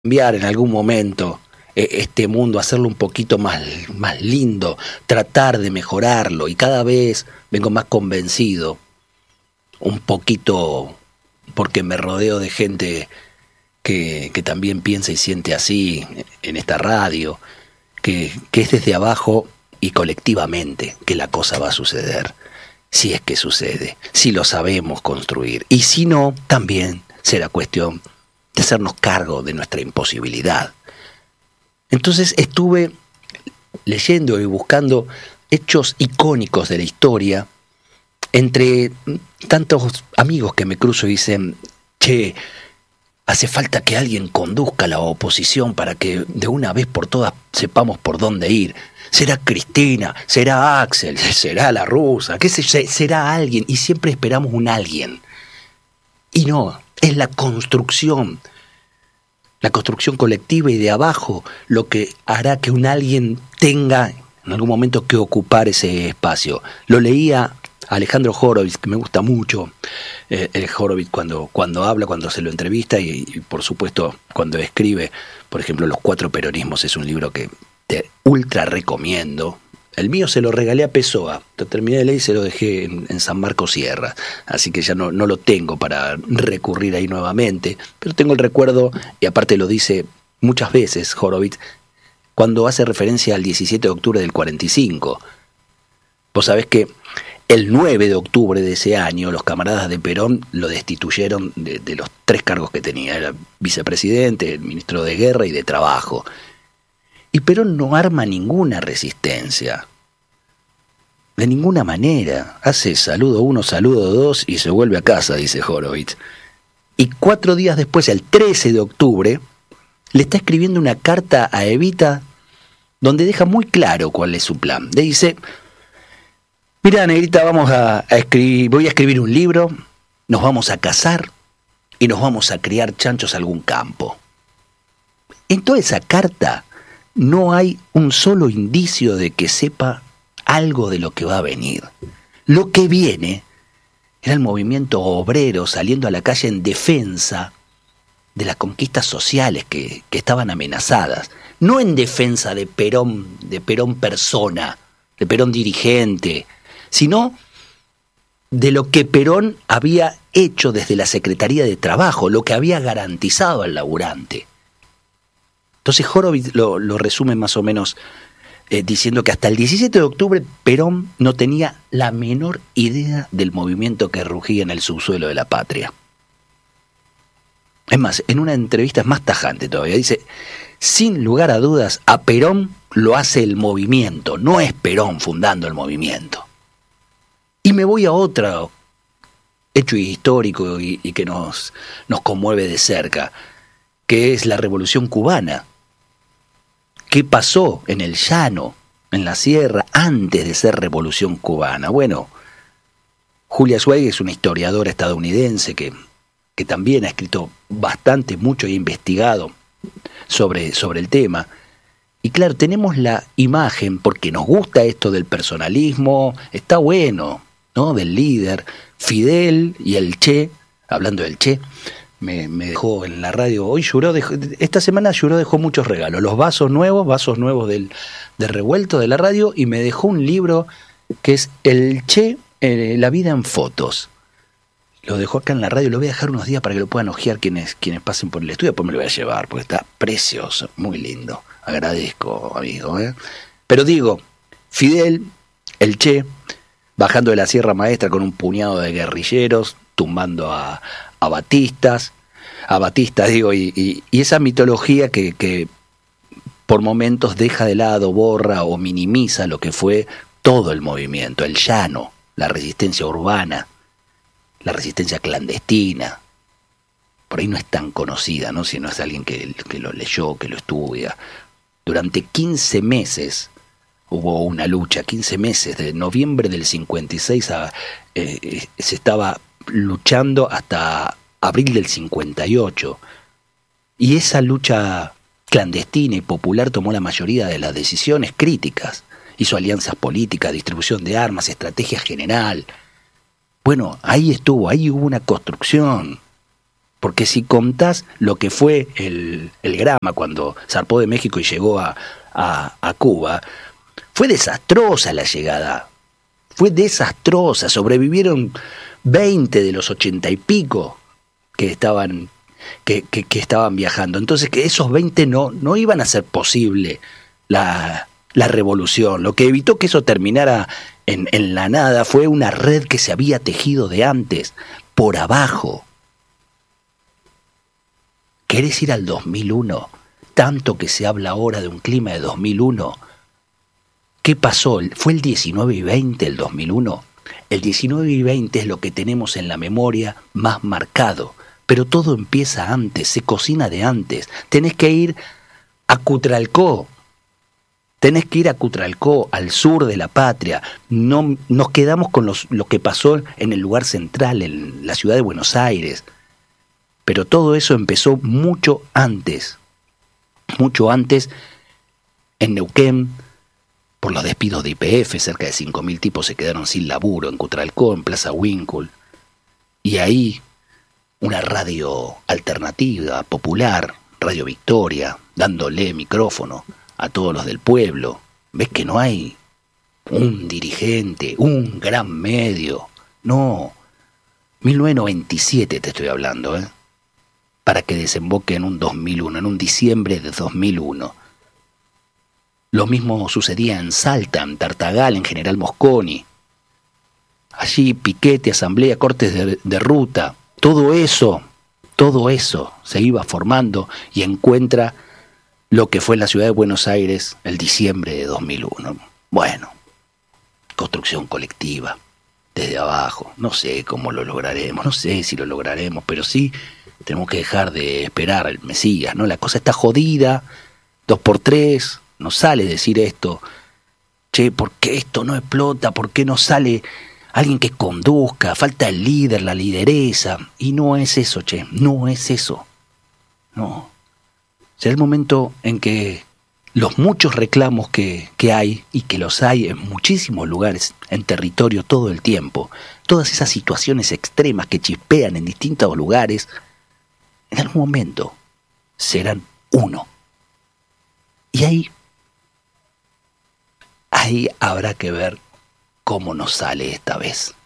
cambiar en algún momento este mundo, hacerlo un poquito más lindo, tratar de mejorarlo, y cada vez vengo más convencido, un poquito porque me rodeo de gente que también piensa y siente así en esta radio, que es desde abajo y colectivamente que la cosa va a suceder, si es que sucede, si lo sabemos construir, y si no, también será cuestión de hacernos cargo de nuestra imposibilidad. Entonces estuve leyendo y buscando hechos icónicos de la historia, entre tantos amigos que me cruzo y dicen, che, hace falta que alguien conduzca la oposición para que de una vez por todas sepamos por dónde ir. Será Cristina, será Axel, será la rusa, qué sé yo, será alguien, y siempre esperamos un alguien. Y no, es la construcción colectiva y de abajo lo que hará que un alguien tenga en algún momento que ocupar ese espacio. Lo leía Alejandro Horowitz, que me gusta mucho, el Horowitz cuando habla, cuando se lo entrevista y por supuesto cuando escribe, por ejemplo, Los 4 peronismos, es un libro que te ultra recomiendo. El mío se lo regalé a Pessoa, lo terminé de leer y se lo dejé en San Marcos Sierra, así que ya no lo tengo para recurrir ahí nuevamente, pero tengo el recuerdo, y aparte lo dice muchas veces Horowitz, cuando hace referencia al 17 de octubre del 45. Vos sabés que el 9 de octubre de ese año los camaradas de Perón lo destituyeron de los 3 cargos que tenía, era vicepresidente, el ministro de Guerra y de Trabajo. Y Perón no arma ninguna resistencia, de ninguna manera. Hace saludo 1, saludo 2 y se vuelve a casa, dice Horowitz. Y 4 días después, el 13 de octubre, le está escribiendo una carta a Evita donde deja muy claro cuál es su plan. Le dice, mira, negrita, voy a escribir un libro, nos vamos a casar y nos vamos a criar chanchos a algún campo. En toda esa carta no hay un solo indicio de que sepa algo de lo que va a venir. Lo que viene era el movimiento obrero saliendo a la calle en defensa de las conquistas sociales que estaban amenazadas, no en defensa de Perón persona, de Perón dirigente, sino de lo que Perón había hecho desde la Secretaría de Trabajo, lo que había garantizado al laburante. Entonces Horowitz lo resume más o menos diciendo que hasta el 17 de octubre Perón no tenía la menor idea del movimiento que rugía en el subsuelo de la patria. Es más, en una entrevista es más tajante todavía, dice, sin lugar a dudas, a Perón lo hace el movimiento, no es Perón fundando el movimiento. Y me voy a otro hecho histórico y que nos conmueve de cerca, que es la Revolución Cubana. ¿Qué pasó en el llano, en la sierra, antes de ser Revolución Cubana? Bueno, Julia Zweig es una historiadora estadounidense que también ha escrito bastante, mucho y ha investigado sobre el tema. Y claro, tenemos la imagen, porque nos gusta esto del personalismo, está bueno, ¿no? Del líder, Fidel y el Che, hablando del Che, me dejó en la radio, hoy esta semana dejó muchos regalos, los vasos nuevos del revuelto de la radio, y me dejó un libro que es El Che, la vida en fotos. Lo dejó acá en la radio, lo voy a dejar unos días para que lo puedan hojear quienes pasen por el estudio, después me lo voy a llevar, porque está precioso, muy lindo, agradezco, amigo, Pero digo, Fidel, el Che, bajando de la Sierra Maestra con un puñado de guerrilleros, tumbando a Batistas, y esa mitología que por momentos deja de lado, borra o minimiza lo que fue todo el movimiento, el llano, la resistencia urbana, la resistencia clandestina. Por ahí no es tan conocida, ¿no? Si no es alguien que lo leyó, que lo estudia. Durante 15 meses hubo una lucha, 15 meses, de noviembre del 56 se estaba luchando hasta abril del 58. Y esa lucha clandestina y popular tomó la mayoría de las decisiones críticas. Hizo alianzas políticas, distribución de armas, estrategia general. Bueno, ahí hubo una construcción. Porque si contás lo que fue el Grama cuando zarpó de México y llegó a Cuba, fue desastrosa la llegada. Fue desastrosa. Sobrevivieron 20 de los 80 y pico que estaban viajando. Entonces, que esos 20 no iban a hacer posible la revolución. Lo que evitó que eso terminara en la nada fue una red que se había tejido de antes, por abajo. ¿Querés ir al 2001? Tanto que se habla ahora de un clima de 2001. ¿Qué pasó? ¿Fue el 19 y 20 el 2001? El 19 y 20 es lo que tenemos en la memoria más marcado. Pero todo empieza antes, se cocina de antes. Tenés que ir a Cutralcó. Tenés que ir a Cutralcó, al sur de la patria. No, nos quedamos con lo que pasó en el lugar central, en la ciudad de Buenos Aires. Pero todo eso empezó mucho antes en Neuquén, por los despidos de YPF. Cerca de 5.000 tipos se quedaron sin laburo en Cutralcó, en Plaza Winkle. Y ahí una radio alternativa, popular, Radio Victoria, dándole micrófono a todos los del pueblo. ¿Ves que no hay un dirigente, un gran medio? No, 1997 te estoy hablando, para que desemboque en un 2001, en un diciembre de 2001. Lo mismo sucedía en Salta, en Tartagal, en General Mosconi. Allí piquete, asamblea, cortes de ruta. Todo eso se iba formando y encuentra lo que fue la ciudad de Buenos Aires el diciembre de 2001. Bueno, construcción colectiva, desde abajo. No sé cómo lo lograremos, no sé si lo lograremos, pero sí tenemos que dejar de esperar al Mesías, ¿no? La cosa está jodida, 2x3, no sale decir esto. Che, ¿por qué esto no explota? ¿Por qué no sale alguien que conduzca? Falta el líder, la lideresa. Y no es eso, che, no es eso. No. Será el momento en que los muchos reclamos que hay, y que los hay en muchísimos lugares, en territorio todo el tiempo, todas esas situaciones extremas que chispean en distintos lugares, en algún momento serán uno. Y ahí habrá que ver cómo nos sale esta vez.